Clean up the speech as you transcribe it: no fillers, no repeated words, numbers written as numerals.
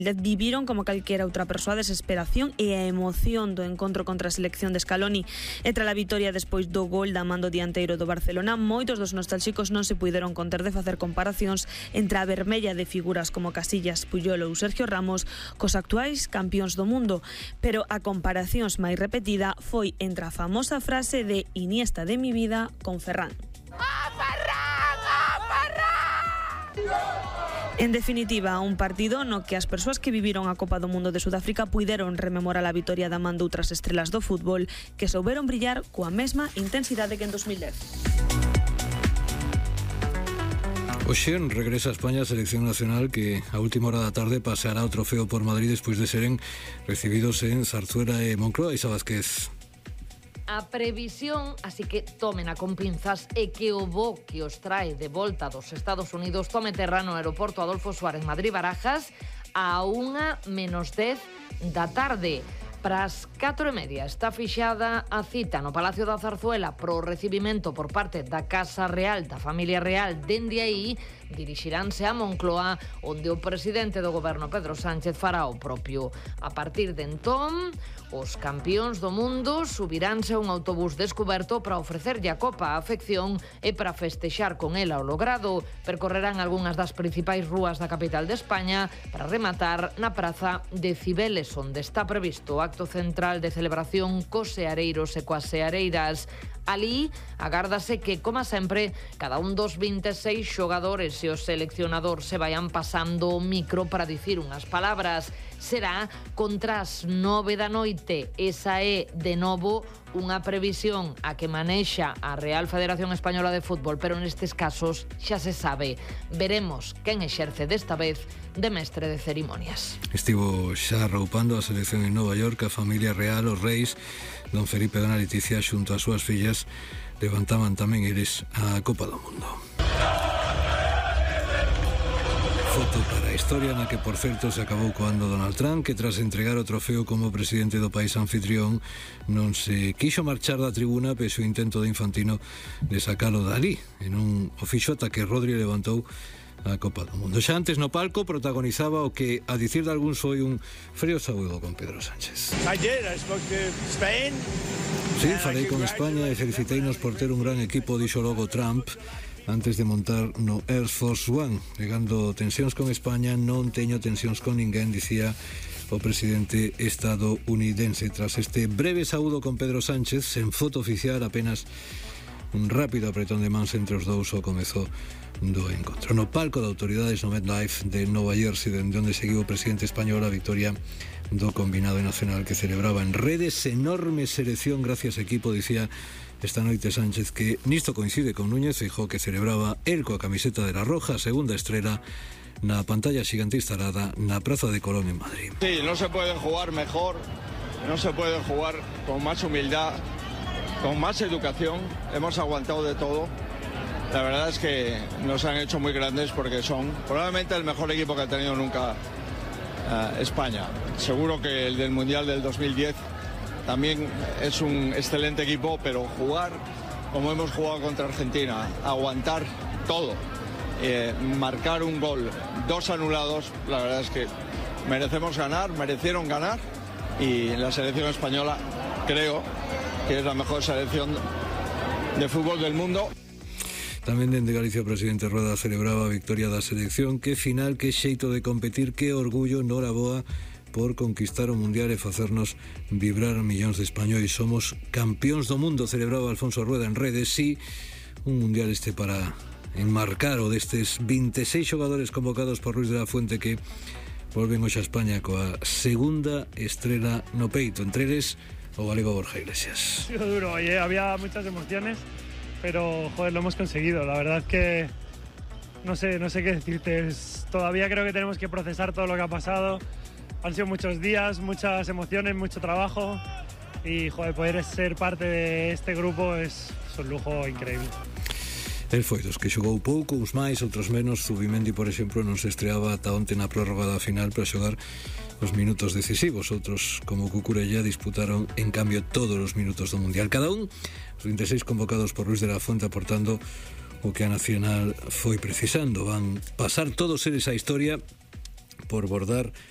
Viviron como calquera outra persoa a desesperación e a emoción do encontro contra a selección de Scaloni. E tras a vitoria despois do gol da man do dianteiro do Barcelona, moitos dos nostálxicos non se puideron conter de facer comparacións entre a vermella de figuras como Casillas, Puyol ou Sergio Ramos cos actuais campións do mundo. Pero a comparacións máis repetida foi entre a famosa frase de Iniesta de mi vida con Ferran. En definitiva, un partido no que as persoas que viviron a Copa do Mundo de Sudáfrica puideron rememorar a vitoria da man doutras estrelas do fútbol que souberon brillar coa mesma intensidade que en 2010. Hoxe regresa a España a selección nacional que a última hora da tarde paseará o trofeo por Madrid despois de seren recibidos en Zarzuela e Moncloa. Isa Vázquez. A previsión, así que tómena con pinzas, é que o voo que os trae de volta dos Estados Unidos tome terra no aeroporto Adolfo Suárez Madrid-Barajas a 1:10 da tarde. Pras 4:30 está fixada a cita no Palacio da Zarzuela pro recibimento por parte da Casa Real, da Familia Real. Dende aí dirixiránse a Moncloa, onde o presidente do goberno Pedro Sánchez fará o propio. A partir de entón, os campións do mundo subiránse a un autobús descoberto para ofrecerlle a copa á afección e para festexar con ela o logrado. Percorrerán algunhas das principais rúas da capital de España para rematar na praza de Cibeles, onde está previsto o acto central de celebración cos seareiros e coas seareiras. Alí agárdase que, como sempre, cada un dos 26 xogadores e o seleccionador se vayan pasando o micro para dicir unhas palabras. Será contra as 9 da noite. Esa é, de novo, unha previsión a que manexa a Real Federación Española de Fútbol, pero nestes casos xa se sabe. Veremos quen exerce desta vez de mestre de cerimonias. Estivo xa roupando a selección en Nova York, a familia real, os reis, don Felipe e dona Leticia, xunto ás súas fillas, levantaban tamén eles a Copa do Mundo. Foto para a historia na que, por certo, se acabou coando Donald Trump, que tras entregar o trofeo como presidente do país anfitrión non se quixo marchar da tribuna pese o intento de Infantino de sacalo dali. En un fixo ata que Rodri levantou a Copa do Mundo. Xa antes no palco protagonizaba o que, a dicir de algúns, foi un frío saúdo con Pedro Sánchez. I spoke to Spain. Sí, falei con España e feliciteinos por ter un gran equipo, dixo logo Trump antes de montar no Air Force One. Negando tensións con España, non teño tensións con ninguén, dicía o presidente estadounidense. Tras este breve saúdo con Pedro Sánchez, sen foto oficial, apenas un rápido apretón de mans entre os dous ao comezo do encontro. No palco de autoridades no MetLife de Nova Jersey, dende onde seguiu o presidente español a victoria do combinado nacional que celebraba en redes enorme selección gracias equipo, dicía esta noite Sánchez, que nisto coincide con Núñez Feijóo, que celebraba el coa camiseta de la Roja, segunda estrela na pantalla xigante instalada na Praza de Colón en Madrid. Sí, no se puede jugar mejor, no se puede jugar con más humildad, con más educación. Hemos aguantado de todo. La verdad es que nos han hecho muy grandes porque son probablemente el mejor equipo que ha tenido nunca España. Seguro que el del Mundial del 2010 también es un excelente equipo, pero jugar como hemos jugado contra Argentina, aguantar todo, marcar un gol, 2 anulados, la verdad es que merecemos ganar, merecieron ganar, y la selección española creo que es la mejor selección de fútbol del mundo. Tamén dende Galicia o presidente Rueda celebraba a victoria da selección. Que final, que xeito de competir, que orgullo, noraboa por conquistar o Mundial e facernos vibrar millóns de españois. Somos campións do mundo, celebraba Alfonso Rueda en redes. Sí, un Mundial este para enmarcar o destes 26 xogadores convocados por Ruiz de la Fuente que volven hoxe a España coa segunda estrela no peito, entre eles o galego Borja Iglesias. Ha sido duro, había muchas emociones, pero joder, lo hemos conseguido. La verdad que no sé qué decirte. Todavía creo que tenemos que procesar todo lo que ha pasado. Han sido muchos días, muchas emociones, mucho trabajo, y joder, poder ser parte de este grupo es un lujo increíble. El foi dos que xogou pouco, uns máis, outros menos. Zubimendi, por exemplo, non se estreaba ata onte na prórroga da final para xogar os minutos decisivos. Outros, como Cucurella, disputaron en cambio todos os minutos do Mundial. Cada un, os 26 convocados por Luis de la Fuente, aportando o que a Nacional foi precisando. Van pasar todos eles a historia por bordar